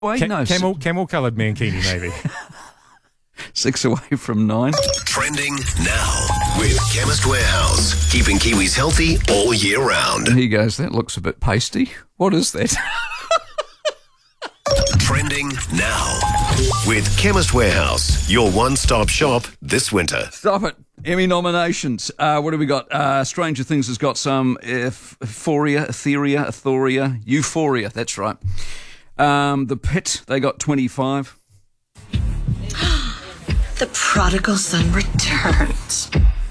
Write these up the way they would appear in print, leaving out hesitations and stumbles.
Wait, no. Camel-coloured mankini, maybe. 6 away from 9. Trending now with Chemist Warehouse. Keeping Kiwis healthy all year round. He goes, that looks a bit pasty. What is that? Trending now with Chemist Warehouse. Your one-stop shop this winter. Stop it. Emmy nominations. What have we got? Stranger Things has got some Euphoria. That's right. The Pit, they got 25. The prodigal son returns.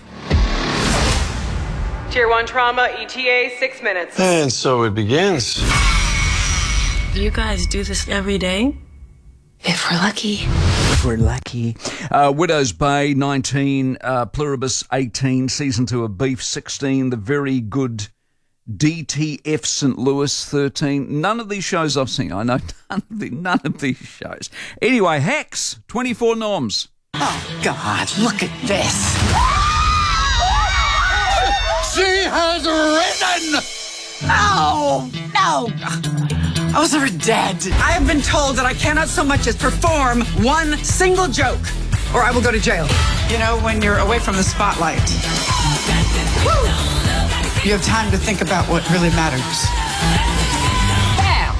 Tier 1 trauma, ETA, 6 minutes. And so it begins. You guys do this every day? If we're lucky. We're lucky. Widow's Bay, 19. Pluribus, 18. Season 2 of Beef, 16. The very good DTF St. Louis, 13. None of these shows I've seen. I know none of these shows. Anyway, Hacks, 24 noms. Oh, God, look at this. She has risen! No! I was never dead. I have been told that I cannot so much as perform one single joke, or I will go to jail. You know, when you're away from the spotlight, you have time to think about what really matters. Bam!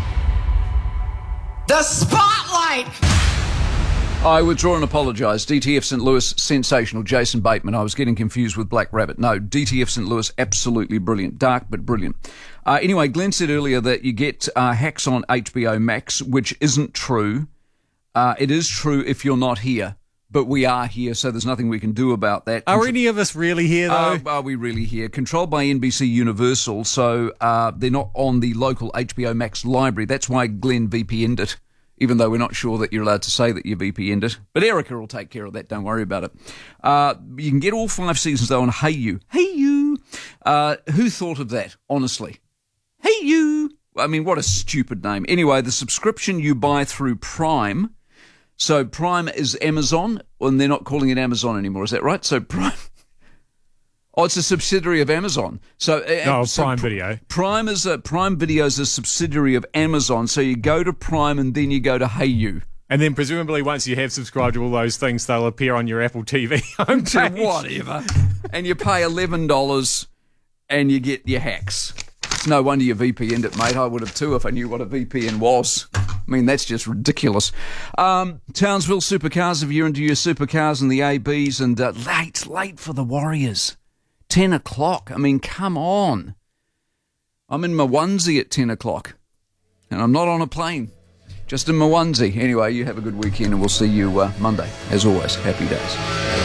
The spotlight! I withdraw and apologise. DTF St. Louis, sensational. Jason Bateman, I was getting confused with Black Rabbit. No, DTF St. Louis, absolutely brilliant. Dark, but brilliant. Anyway, Glenn said earlier that you get Hacks on HBO Max, which isn't true. It is true if you're not here, but we are here, so there's nothing we can do about that. Are any of us really here, though? Are we really here? Controlled by NBC Universal, so they're not on the local HBO Max library. That's why Glenn VPN'd it. Even though we're not sure that you're allowed to say that you VPN'd it. But Erica will take care of that, don't worry about it. You can get all 5 seasons, though, on Hey You. Hey You! Who thought of that, honestly? Hey You! I mean, what a stupid name. Anyway, the subscription you buy through Prime. So Prime is Amazon, and they're not calling it Amazon anymore, is that right? So Prime... Oh, it's a subsidiary of Amazon. Prime Video. Prime Video is a subsidiary of Amazon. So you go to Prime and then you go to Hey You. And then presumably once you have subscribed to all those things, they'll appear on your Apple TV homepage. Whatever. And you pay $11 and you get your Hacks. It's no wonder you VPN'd it, mate. I would have too if I knew what a VPN was. I mean, that's just ridiculous. Townsville Supercars, if you're into your supercars and the ABs, and late for the Warriors. 10 o'clock. I mean, come on. I'm in my onesie at 10 o'clock. And I'm not on a plane. Just in my onesie. Anyway, you have a good weekend and we'll see you Monday. As always, happy days.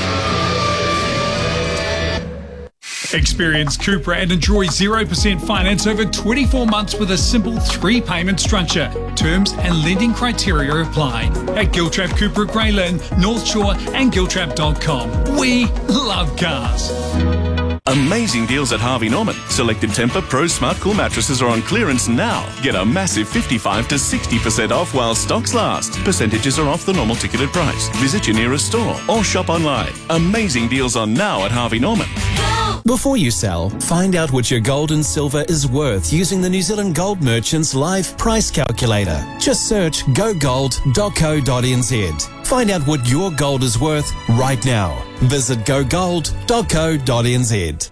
Experience Cupra and enjoy 0% finance over 24 months with a simple 3-payment structure. Terms and lending criteria apply. At Giltrap Cupra Grey Lynn, North Shore and Giltrap.com. We love cars. Amazing deals at Harvey Norman. Selected Tempur Pro Smart Cool mattresses are on clearance now. Get a massive 55 to 60% off while stocks last. Percentages are off the normal ticketed price. Visit your nearest store or shop online. Amazing deals on now at Harvey Norman. Before you sell, find out what your gold and silver is worth using the New Zealand Gold Merchants Live Price Calculator. Just search gogold.co.nz. Find out what your gold is worth right now. Visit gogold.co.nz.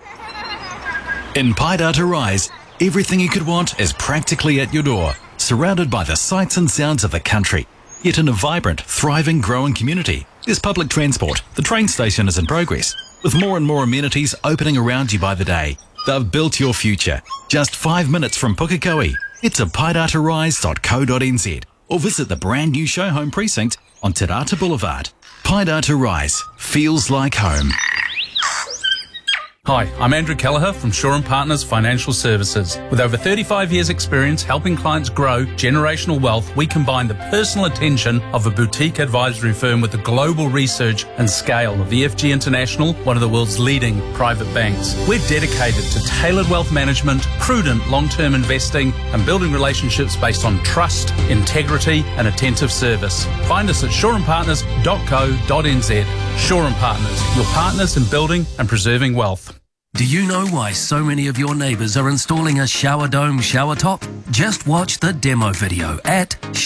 In Paidata Rise, everything you could want is practically at your door, surrounded by the sights and sounds of the country. Yet in a vibrant, thriving, growing community, there's public transport. The train station is in progress, with more and more amenities opening around you by the day. They've built your future. Just 5 minutes from Pukekohe. It's at paidatarise.co.nz or visit the brand new show home precinct on Te Rata Boulevard. Paidata Rise feels like home. Hi, I'm Andrew Kelleher from Shaw & Partners Financial Services. With over 35 years' experience helping clients grow generational wealth, we combine the personal attention of a boutique advisory firm with the global research and scale of EFG International, one of the world's leading private banks. We're dedicated to tailored wealth management, prudent long-term investing, and building relationships based on trust, integrity, and attentive service. Find us at shawandpartners.co.nz. Shaw & Partners, your partners in building and preserving wealth. Do you know why so many of your neighbours are installing a shower dome shower top? Just watch the demo video at